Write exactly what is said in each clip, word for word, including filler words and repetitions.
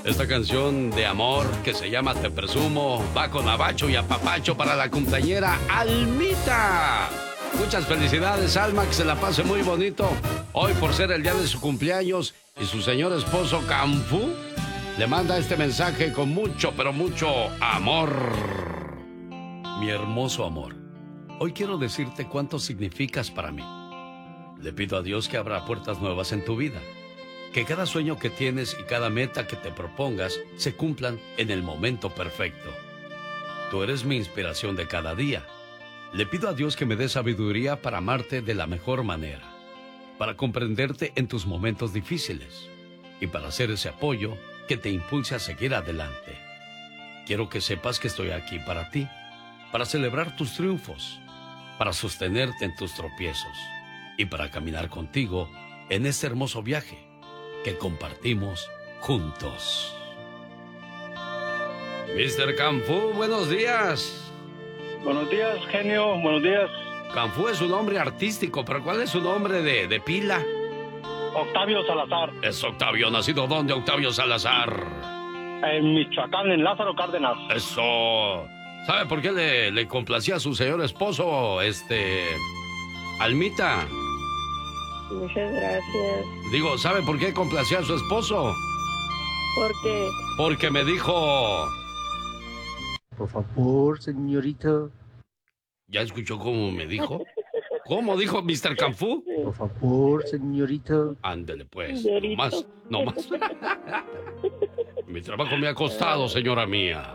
Esta canción de amor que se llama Te Presumo va con abacho y apapacho para la cumpleañera Almita. Muchas felicidades, Alma, que se la pase muy bonito hoy por ser el día de su cumpleaños. Y su señor esposo Canfu le manda este mensaje con mucho, pero mucho amor. Mi hermoso amor, hoy quiero decirte cuánto significas para mí. Le pido a Dios que abra puertas nuevas en tu vida. Que cada sueño que tienes y cada meta que te propongas se cumplan en el momento perfecto. Tú eres mi inspiración de cada día. Le pido a Dios que me dé sabiduría para amarte de la mejor manera, para comprenderte en tus momentos difíciles y para hacer ese apoyo que te impulse a seguir adelante. Quiero que sepas que estoy aquí para ti, para celebrar tus triunfos, para sostenerte en tus tropiezos y para caminar contigo en este hermoso viaje que compartimos juntos. mister Canfu, buenos días. Buenos días, genio, buenos días. Canfu es un nombre artístico, pero ¿cuál es su nombre de, de pila? Octavio Salazar. Es Octavio, ¿nacido dónde, Octavio Salazar? En Michoacán, en Lázaro Cárdenas. Eso. ¿Sabe por qué le, le complacía a su señor esposo, este... Almita? Muchas gracias. Digo, ¿sabe por qué complacía a su esposo? ¿Por qué? Porque me dijo... Por favor, señorita. ¿Ya escuchó cómo me dijo? ¿Cómo dijo mister Canfu? Por favor, señorita. Ándele pues, Señorito. no más, no más. Mi trabajo me ha costado, señora mía.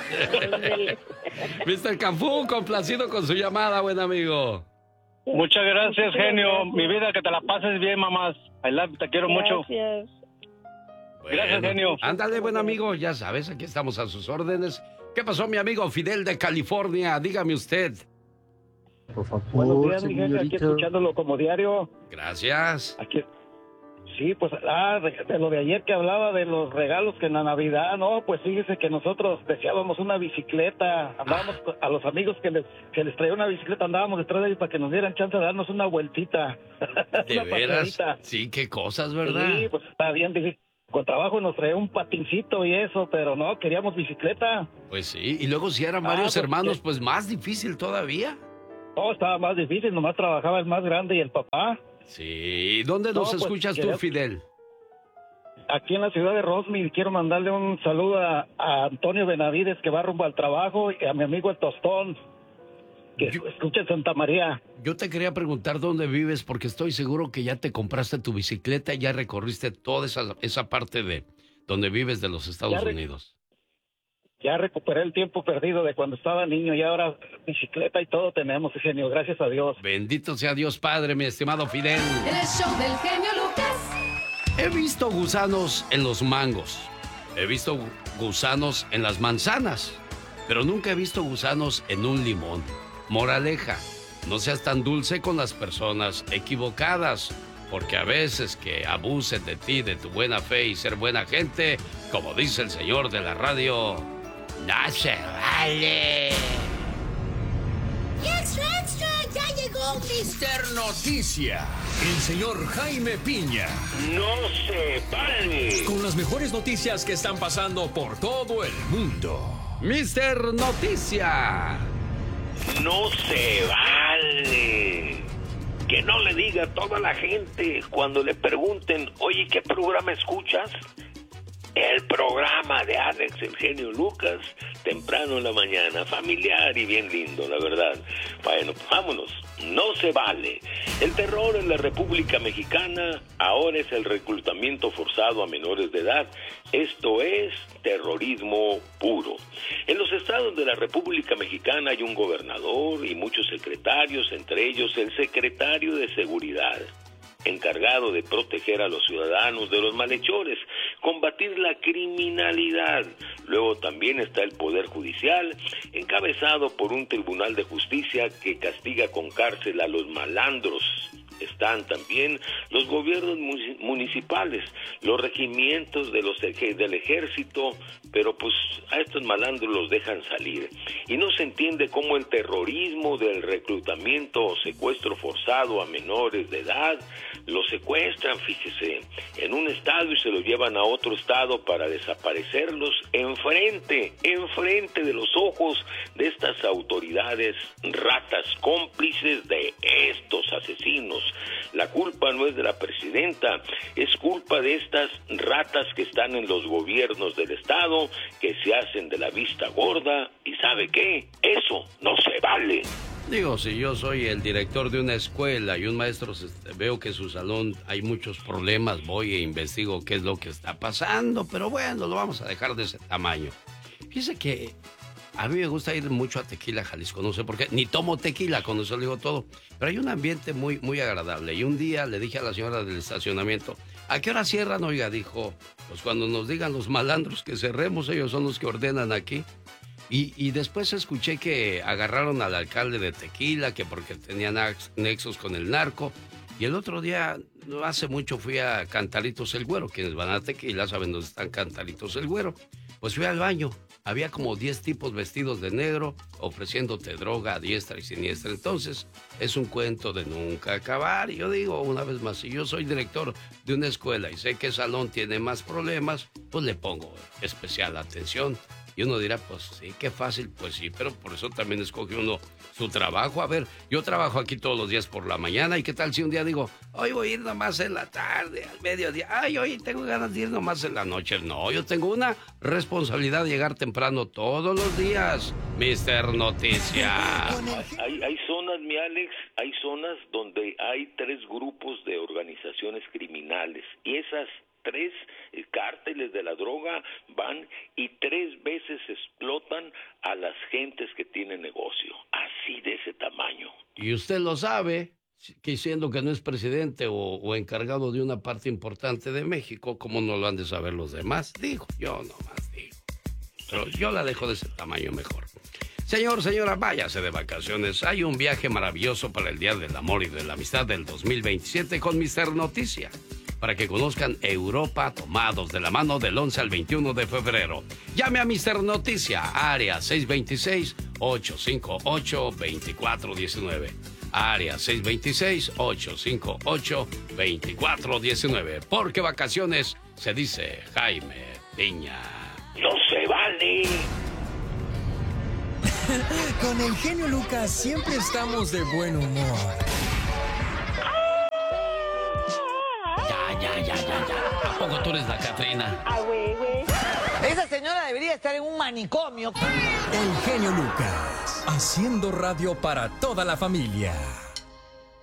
mister Canfu, complacido con su llamada, buen amigo. Muchas gracias, genio. Mi vida, que te la pases bien, mamás. I love you, te quiero mucho. Gracias. Bueno, Gracias, genio. Ándale, buen amigo, ya sabes, aquí estamos a sus órdenes. ¿Qué pasó, mi amigo Fidel de California? Dígame usted. Por favor, Buenos días, mi genio, aquí señorita. escuchándolo como diario. Gracias. Aquí. Sí, pues, ah, de, de lo de ayer que hablaba de los regalos que en la Navidad, no, pues fíjese que nosotros deseábamos una bicicleta, andábamos Ah. a los amigos que les, que les traía una bicicleta, andábamos detrás de ellos para que nos dieran chance de darnos una vueltita. ¿De Una veras? paseadita. Sí, qué cosas, ¿verdad? Sí, pues está bien, dije, con trabajo nos traía un patincito y eso, pero no, queríamos bicicleta. Pues sí, y luego si eran Ah, varios pues, hermanos, ¿qué? pues más difícil todavía. No, estaba más difícil, nomás trabajaba el más grande y el papá. Sí, ¿dónde nos No, pues, escuchas tú, quería- Fidel? Aquí en la ciudad de Roseville, quiero mandarle un saludo a, a Antonio Benavides, que va rumbo al trabajo, y a mi amigo el Tostón, que Yo- escucha en Santa María. Yo te quería preguntar dónde vives porque estoy seguro que ya te compraste tu bicicleta y ya recorriste toda esa, esa parte de donde vives de los Estados Ya re- Unidos. Ya recuperé el tiempo perdido de cuando estaba niño y ahora bicicleta y todo tenemos, genio, gracias a Dios. Bendito sea Dios Padre, mi estimado Fidel. El show del genio Lucas. He visto gusanos en los mangos. He visto gusanos en las manzanas. Pero nunca he visto gusanos en un limón. Moraleja, no seas tan dulce con las personas equivocadas. Porque a veces que abusen de ti, de tu buena fe y ser buena gente, como dice el señor de la radio, no se vale. ¡Y extra, extra! ¡Ya llegó mister Noticia! El señor Jaime Piña. No se vale. Con las mejores noticias que están pasando por todo el mundo. mister Noticia. No se vale. Que no le diga a toda la gente cuando le pregunten, oye, ¿qué programa escuchas? El programa de Alex, el genio Lucas, temprano en la mañana, familiar y bien lindo, la verdad. Bueno, pues vámonos, no se vale. El terror en la República Mexicana ahora es el reclutamiento forzado a menores de edad. Esto es terrorismo puro. En los estados de la República Mexicana hay un gobernador y muchos secretarios, entre ellos el secretario de Seguridad, encargado de proteger a los ciudadanos de los malhechores, combatir la criminalidad. Luego también está el Poder Judicial, encabezado por un tribunal de justicia que castiga con cárcel a los malandros, están también los gobiernos municipales, los regimientos de los del ejército, pero pues a estos malandros los dejan salir. Y no se entiende cómo el terrorismo del reclutamiento o secuestro forzado a menores de edad, los secuestran, fíjese, en un estado y se los llevan a otro estado para desaparecerlos enfrente, enfrente de los ojos de estas autoridades ratas cómplices de estos asesinos. La culpa no es de la presidenta, es culpa de estas ratas que están en los gobiernos del estado, que se hacen de la vista gorda, y ¿sabe qué? Eso no se vale. Digo, si yo soy el director de una escuela y un maestro veo que en su salón hay muchos problemas, voy e investigo qué es lo que está pasando, pero bueno, lo vamos a dejar de ese tamaño. Fíjese que a mí me gusta ir mucho a Tequila, Jalisco, no sé por qué, ni tomo tequila, con eso le digo todo, pero hay un ambiente muy, muy agradable. Y un día le dije a la señora del estacionamiento, ¿a qué hora cierran? Oiga, dijo, pues cuando nos digan los malandros que cerremos, ellos son los que ordenan aquí. Y, y después escuché que agarraron al alcalde de Tequila, que porque tenían nexos con el narco. Y el otro día, no hace mucho, fui a Cantalitos el Güero. Quienes van a Tequila saben dónde están Cantalitos el Güero. Pues fui al baño. Había como diez tipos vestidos de negro ofreciéndote droga a diestra y siniestra. Entonces, es un cuento de nunca acabar. Y yo digo, una vez más, si yo soy director de una escuela y sé que el salón tiene más problemas, pues le pongo especial atención. Y uno dirá, pues sí, qué fácil, pues sí, pero por eso también escoge uno su trabajo. A ver, yo trabajo aquí todos los días por la mañana, ¿y qué tal si un día digo, hoy voy a ir nomás en la tarde, al mediodía? Ay, hoy tengo ganas de ir nomás en la noche. No, yo tengo una responsabilidad de llegar temprano todos los días, mister Noticia. Hay, hay zonas, mi Alex, hay zonas donde hay tres grupos de organizaciones criminales, y esas tres cárteles de la droga van y tres veces explotan a las gentes que tienen negocio, así de ese tamaño. Y usted lo sabe, que siendo que no es presidente o, o encargado de una parte importante de México, ¿cómo no lo han de saber los demás? Digo, yo nomás digo. Pero yo la dejo de ese tamaño mejor. Señor, señora, váyase de vacaciones. Hay un viaje maravilloso para el Día del Amor y de la Amistad del dos mil veintisiete con mister Noticia, para que conozcan Europa tomados de la mano del once al veintiuno de febrero. Llame a mister Noticia, área seis dos seis, ocho cinco ocho, dos cuatro uno nueve. Área seis dos seis, ocho cinco ocho, dos cuatro uno nueve. Porque vacaciones se dice Jaime Piña. ¡No se vale! Con el genio Lucas siempre estamos de buen humor. Ya, ya, ya, ya, ya. ¿A poco tú eres la Catrina? Ah, güey, güey. Esa señora debería estar en un manicomio. El genio Lucas, haciendo radio para toda la familia.